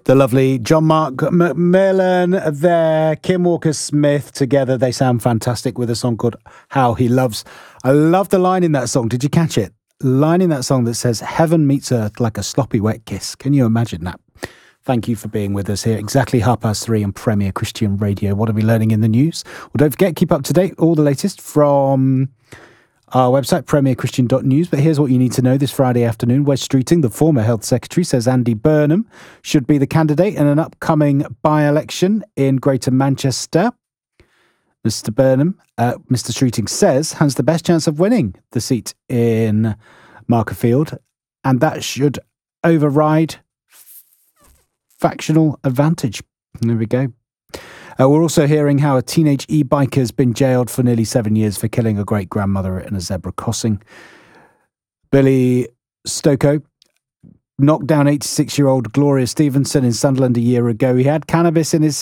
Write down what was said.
The lovely John Mark McMillan there, Kim Walker-Smith together. They sound fantastic with a song called How He Loves. I love the line in that song. Did you catch it? Line in that song that says, heaven meets earth like a sloppy wet kiss. Can you imagine that? Thank you for being with us here. Exactly 3:30 on Premier Christian Radio. What are we learning in the news? Well, don't forget, keep up to date, all the latest from our website, premierchristian.news. But here's what you need to know this Friday afternoon. Wes Streeting, the former Health Secretary, says Andy Burnham should be the candidate in an upcoming by-election in Greater Manchester. Mr. Burnham, Mr. Streeting says, has the best chance of winning the seat in Markerfield, and that should override factional advantage. There we go. We're also hearing how a teenage e-biker has been jailed for nearly 7 years for killing a great-grandmother in a zebra crossing. Billy Stokoe knocked down 86-year-old Gloria Stevenson in Sunderland a year ago. He had cannabis in his